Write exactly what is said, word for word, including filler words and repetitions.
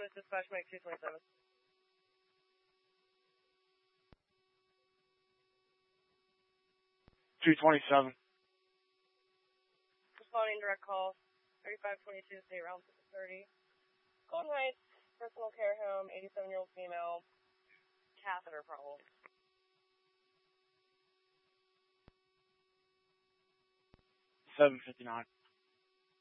name is Dispatch Mike two twenty-seven. two twenty-seven. Responding direct call, thirty-five twenty-two, State Route six thirty. Golden Heights, personal care home, eighty-seven-year-old female, catheter problem. seven fifty-nine.